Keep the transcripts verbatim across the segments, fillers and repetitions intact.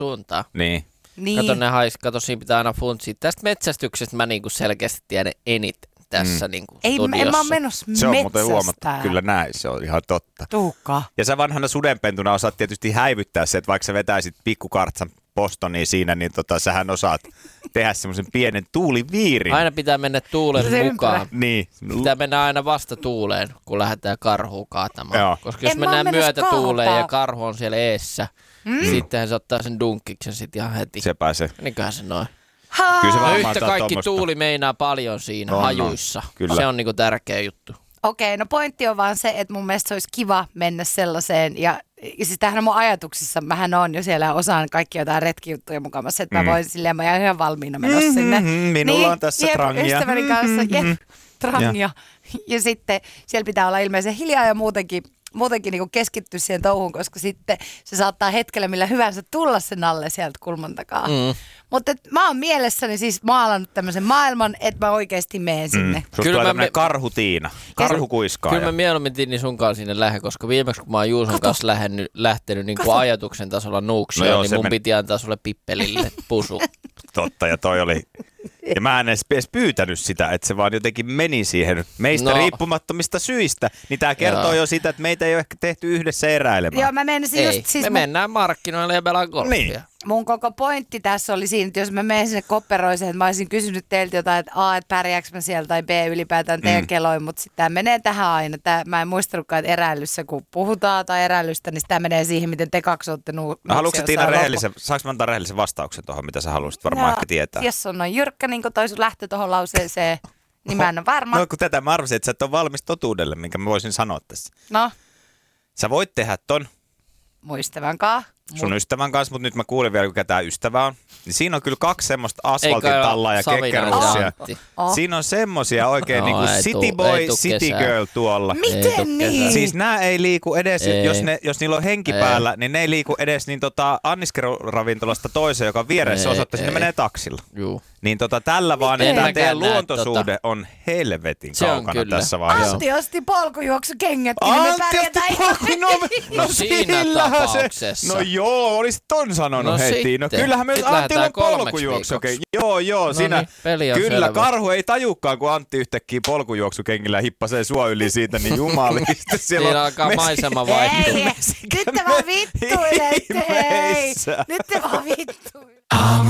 suuntaan. Niin. Niin. Kato, ne hais, kato, siinä pitää aina funtsia. Tästä metsästyksestä mä niinku selkeästi tiedän eniten tässä mm. niinku Ei, studiossa. en mä ole menossa Se on muuten huomattu. metsästää. Kyllä näin, se on ihan totta. Tuukka. Ja sä vanhana sudenpentuna osaat tietysti häivyttää se, että vaikka sä vetäisit pikkukartsan Bostoniin siinä, niin tota, sähän osaat tehdä semmoisen pienen tuuliviirin. Aina pitää mennä tuulen Se mukaan. Niin. Pitää mennä aina vasta tuuleen, kun lähdetään karhuun kaatamaan. Joo. Koska jos En mä mennään menossa myötätuuleen kaataa. ja karhu on siellä eessä, mm. sittenhän se ottaa sen dunkkiksen sit ihan heti. Se pääsee. Niinköhän se noin. Kyllä se No varmaan yhtä tää kaikki tommosta. tuuli meinaa paljon siinä On, hajuissa. on. Kyllä. Se on niinku tärkeä juttu. Okei, no pointti on vaan se, että mun mielestä se olisi kiva mennä sellaiseen, ja, ja siis tämähän on mun ajatuksissa, mähän on jo siellä osaan kaikki jotain retkijuttuja mukamassa, että mm. mä voin silleen, mä ihan valmiina menossa mm-hmm, sinne. minulla niin, on tässä jep, trangia. Ystäväni kanssa, Mm-hmm. jep, trangia. Ja. ja sitten siellä pitää olla ilmeisen hiljaa ja muutenkin, muutenkin niin keskittyä siihen touhuun, koska sitten se saattaa hetkellä millä hyvänsä tulla sen alle sieltä kulman takaa. Mm. Mutta mä oon mielessäni siis maalannut tämmöisen maailman, että mä oikeasti menen sinne. Mm. Susta Kyllä tulee mä tämmönen me- karhutiina, karhukuiskaaja. Kyllä mä mieluummin Tinni sunkaan sinne lähden, koska viimeksi kun mä oon Juuson Kato. kanssa lähtenyt, lähtenyt niin kuin ajatuksen tasolla nuuksia, No joo, niin se mun men- piti antaa sulle pippelille pusu. Totta, ja toi oli... Ja mä en edes, edes pyytänyt sitä, että se vaan jotenkin meni siihen meistä No. riippumattomista syistä. Niin tää kertoo Joo. jo sitä, että meitä ei ole ehkä tehty yhdessä eräilemään. Joo, mä menisin Ei, just siis me mun, mennään markkinoille ja pelaan golfia. Niin. mun koko pointti tässä oli siinä, että jos mä menen sinne kopperoiseen, että mä olisin kysynyt teiltä jotain, että A, että pärjääkö mä siellä, tai B, ylipäätään teidän mm. keloin, mutta sitten tämä menee tähän aina. Tää, mä en muistanutkaan, että eräilyssä, kun puhutaan tai eräilystä, niin tämä menee siihen, miten te kaksi olette nu- No haluatko sä, Tiina jossain rehellisen, saanko mä antaa rehellisen vastauksen tuohon, mitä sä haluaisit varmaan Joo, ehkä tietää? Jos on noin jyrkkä, niin kuin toi sun lähtö tuohon lauseeseen, niin mä en ole varma. No kun tätä mä arvasin, että sä et ole valmis totuudelle, minkä mä voisin sanoa tässä. No, Sä voit tehdä ton muistavankaan. sun ystävän kanssa, mutta nyt mä kuulin vielä, kuka tää ystävä on. Niin siinä on kyllä kaksi semmoista Eikä asfaltin ole tallaa ja Savinainen kekkerussia. Antti. Oh. Siinä on semmosia oikein No, niinku ei city tuu- ei boy, tuu city kesää. girl tuolla. Ei tuu Miten niin? kesää. Siis nämä ei liiku edes, Ei. jos, ne, jos niillä on henki Ei. päällä, niin ne ei liiku edes niin tota, anniskeluravintolasta toiseen, joka on vieressä Ei, osoittaa, sinne ei. menee taksilla. Juu. Niin tota, tällä vaan, En että tämä mäkään teidän näe luontosuhde on helvetin Se on kaukana kyllä. tässä vaiheessa. Antti osti polkujuoksukengätkin, niin me Antti osti pärjätään polku- no, No siinä sillähän tapauksessa. No joo, olisit ton sanonut No heti. No sitten. kyllähän myös Sitten Antilla on lähdetään kolmeksi polkujuoksukenki. viikoksi. Joo, joo, No siinä. niin, peli on Kyllä, selvä. karhu ei tajukaan, kun Antti yhtäkkiä polkujuoksukengillä hippasee sua yli siitä, niin jumalista. Siellä Siinä on alkaa mesi- maisema vaihtua. Ei, nyt te vaan vittuilette, hei. Nyt te vaan vittuilette.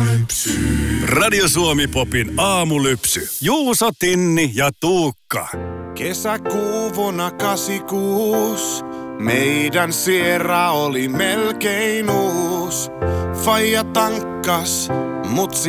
Radio Suomi Popin aamulypsy. Juuso, Tinni ja Tuukka. Kesäkuu vuonna kahdeksankymmentäkuusi, meidän Sierra oli melkein uus. Faija tankkas, mut